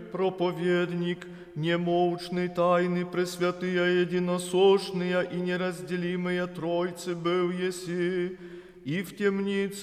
проповедник, немолчный, тайны, пресвятые, единосошные и неразделимые Тройцы был еси, и в темнице